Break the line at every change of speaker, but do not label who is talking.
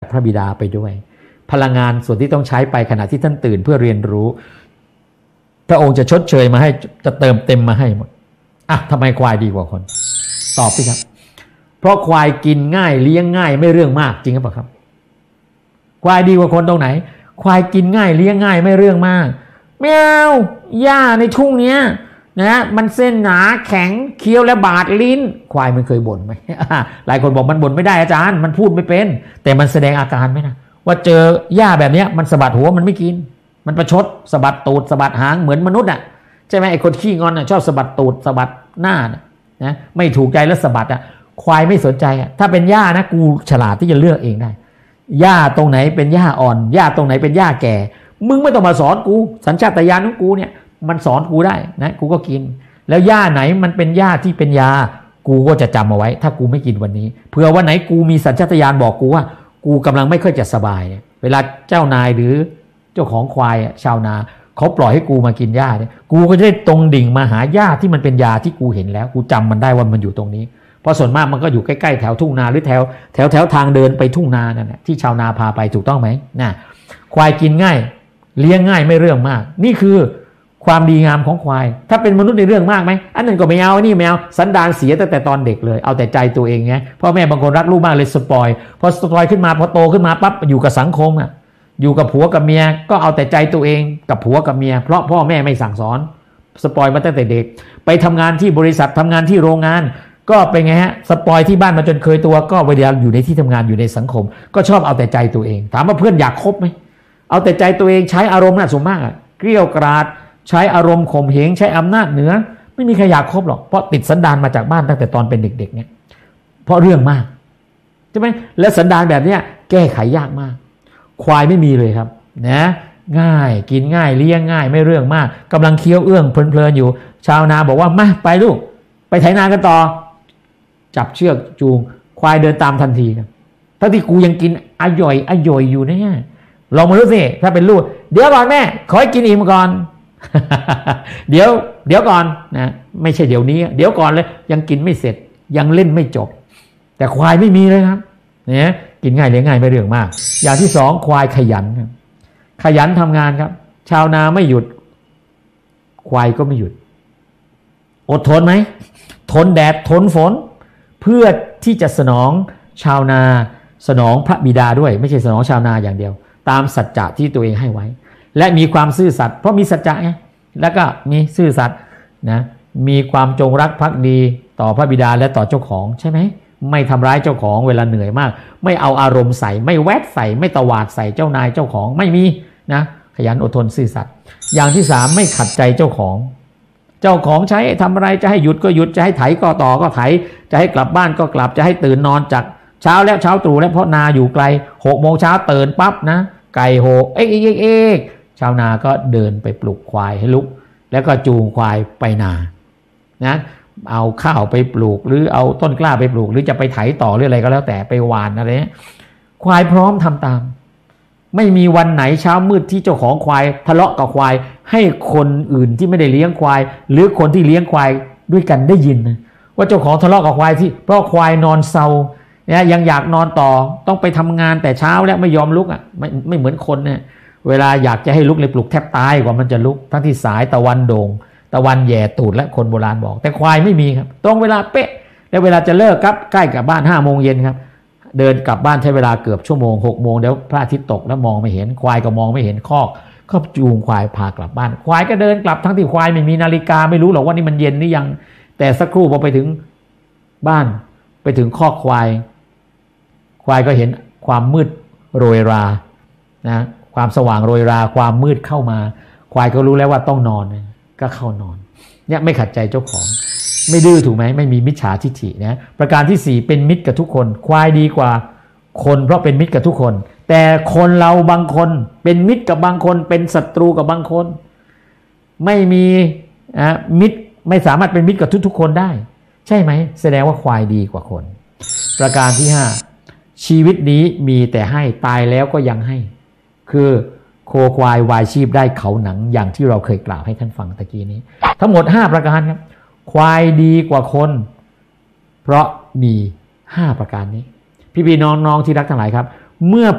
พระบิดาไปด้วยพลังงานส่วนที่ต้องใช้ไปขณะที่ท่านตื่นเพื่อเรียนรู้พระองค์จะชดเชยมาให้จะเติมเต็มมาให้หมดทำไมควายดีกว่าคนตอบสิครับเพราะควายกินง่ายเลี้ยงง่ายไม่เรื่องมากจริงหรือเปล่าครับควายดีกว่าคนตรงไหนควายกินง่ายเลี้ยงง่ายไม่เรื่องมากแมวหญ้าในทุ่งเนี้ยนะมันเส้นหนาแข็งเคี้ยวและบาดลิ้นควายมันเคยบ่นไหม หลายคนบอกมันบ่นไม่ได้อาจารย์มันพูดไม่เป็นแต่มันแสดงอาการไหมนะว่าเจอหญ้าแบบนี้มันสะบัดหัวมันไม่กินมันประชดสะบัดตูดสะบัดหางเหมือนมนุษย์ใช่ไหมไอ้คนขี้งอนชอบสะบัดตูดสะบัดหน้านะไม่ถูกใจแล้วสะบัดควายไม่สนใจถ้าเป็นหญ้านะกูฉลาดที่จะเลือกเองได้หญ้าตรงไหนเป็นหญ้าอ่อนหญ้าตรงไหนเป็นหญ้าแก่มึงไม่ต้องมาสอนกูสัญชาตญาณของกูเนี่ยมันสอนกูได้นะกูก็กินแล้วหญ้าไหนมันเป็นหญ้าที่เป็นยากูก็จะจำเอาไว้ถ้ากูไม่กินวันนี้เผื่อวันไหนกูมีสัญชาตญาณบอกกูว่ากูกำลังไม่ค่อยจะสบายเวลาเจ้านายหรือเจ้าของควายชาวนาเขาปล่อยให้กูมากินหญ้าเนี่ยกูก็จะได้ตรงดิ่งมาหาหญ้าที่มันเป็นยาที่กูเห็นแล้วกูจำมันได้ว่ามันอยู่ตรงนี้เพราะส่วนมากมันก็อยู่ใกล้ๆแถวทุ่งนาหรือแถวทางเดินไปทุ่งนานั่นแหละที่ชาวนาพาไปถูกต้องไหมนะควายกินง่ายเลี้ยงง่ายไม่เรื่องมากนี่คือความดีงามของควายถ้าเป็นมนุษย์ในเรื่องมากไหมอันนั้นก็ไม่เอานี่ไม่เอาสันดานเสียตั้งแต่ตอนเด็กเลยเอาแต่ใจตัวเองไงพ่อแม่บางคนรักลูกมากเลยสปอยพอสปอยขึ้นมาพอโตขึ้นมาปั๊บอยู่กับสังคมอยู่กับผัวกับเมียก็เอาแต่ใจตัวเองกับผัวกับเมียเพราะพ่อแม่ไม่สั่งสอนสปอยมาตั้งแต่เด็กไปทำงานที่บริษัททำงานที่โรงงานก็เป็นไงฮะสปอยที่บ้านมาจนเคยตัวก็เวลาอยู่ในที่ทำงานอยู่ในสังคมก็ชอบเอาแต่ใจตัวเองถามว่าเพื่อนอยากคบไหมเอาแต่ใจตัวเองใช้อารมณ์น่ะส่วนมากเกลี้ยกราดใช้อารมณ์ข่มเหงใช้อำนาจเหนือไม่มีใครอยากคบหรอกเพราะติดสันดานมาจากบ้านตั้งแต่ตอนเป็นเด็กๆเนี่ยเพราะเรื่องมากใช่ไหมและสันดานแบบนี้แก้ไขยากมากควายไม่มีเลยครับนะง่ายกินง่ายเลี้ยงง่ายไม่เรื่องมากกำลังเคี้ยวเอื้องเพลินๆอยู่ชาวนาบอกว่ามาไปลูกไปไถนากันต่อจับเชือกจูงควายเดินตามทันทีครับทั้งที่กูยังกินอร่อยอยู่เนี่ยลองมาดูสิถ้าเป็นลูกเดี๋ยวก่อนแม่ขอให้กินอิ่มก่อน เดี๋ยวก่อนนะไม่ใช่เดี๋ยวนี้เดี๋ยวก่อนเลยยังกินไม่เสร็จยังเล่นไม่จบแต่ควายไม่มีเลยครับเนี่ยกินง่ายเลี้ยงง่ายไม่เรื่องมากอย่างที่สองควายขยันครับขยันทำงานครับชาวนาไม่หยุดควายก็ไม่หยุดอดทนไหมทนแดดทนฝนเพื่อที่จะสนองชาวนาสนองพระบิดาด้วยไม่ใช่สนองชาวนาอย่างเดียวตามสัจจะที่ตัวเองให้ไว้และมีความซื่อสัตย์เพราะมีสัจจะไงแล้วก็มีซื่อสัตย์นะมีความจงรักภักดีต่อพระบิดาและต่อเจ้าของใช่ไหมไม่ทำร้ายเจ้าของเวลาเหนื่อยมากไม่เอาอารมณ์ใส่ไม่แวดใส่ไม่ตวาดใส่เจ้านายเจ้าของไม่มีนะขยันอดทนซื่อสัตย์อย่างที่สามไม่ขัดใจเจ้าของใช้ทำอะไรจะให้หยุดก็หยุดจะให้ไถก็ต่อก็ไถจะให้กลับบ้านก็กลับจะให้ตื่นนอนจากเช้าแล้วเช้าตรู่แล้วเพราะนาอยู่ไกล6 โมงเช้าตื่นปั๊บนะไก่โหเอ๊กชาวนาก็เดินไปปลุกควายให้ลุกแล้วก็จูงควายไปนานะเอาข้าวไปปลูกหรือเอาต้นกล้าไปปลูกหรือจะไปไถต่อหรืออะไรก็แล้วแต่ไปหว่านอะไรควายพร้อมทำตามไม่มีวันไหนเช้ามืดที่เจ้าของควายทะเลาะกับควายให้คนอื่นที่ไม่ได้เลี้ยงควายหรือคนที่เลี้ยงควายด้วยกันได้ยินนะว่าเจ้าของทะเลาะกับควายที่เพราะควายนอนเซาเนี่ยยังอยากนอนต่อต้องไปทำงานแต่เช้าแล้วไม่ยอมลุกไม่เหมือนคนเนี่ยเวลาอยากจะให้ลุกเลยปลุกแทบตายกว่ามันจะลุกทั้งที่สายตะวันโด่งตะวันแย่ตูดและคนโบราณบอกแต่ควายไม่มีครับตรงเวลาเป๊ะแล้วเวลาจะเลิกครับใกล้กับบ้าน5 โมงเย็นครับเดินกลับบ้านใช้เวลาเกือบชั่วโมง6 โมงเดี๋ยวพระอาทิตย์ตกแล้วมองไม่เห็นควายก็มองไม่เห็นคอกก็จูงควายพากลับบ้านควายก็เดินกลับทั้งที่ควายไม่มีนาฬิกาไม่รู้หรอกว่านี่มันเย็นหรือยังแต่สักครู่พอไปถึงบ้านไปถึงคอกควายก็เห็นความมืดโรยรานะความสว่างโรยราความมืดเข้ามาควายก็รู้แล้วว่าต้องนอนก็เข้านอนเนี่ยไม่ขัดใจเจ้าของไม่ดื้อถูกไหมไม่มีมิจฉาทิฐินะประการที่4เป็นมิตรกับทุกคนควายดีกว่าคนเพราะเป็นมิตรกับทุกคนแต่คนเราบางคนเป็นมิตรกับบางคนเป็นศัตรูกับบางคนไม่มีมิตรไม่สามารถเป็นมิตรกับทุกๆคนได้ใช่ไหมแสดงว่าควายดีกว่าคนประการที่5ชีวิตนี้มีแต่ให้ตายแล้วก็ยังให้คือโคควายวายชีพได้เขาหนังอย่างที่เราเคยกล่าวให้ท่านฟังตะกี้นี้ทั้งหมด5ประการครับควายดีกว่าคนเพราะมี5ประการนี้พี่ๆน้องๆที่รักทั้งหลายครับเมื่อ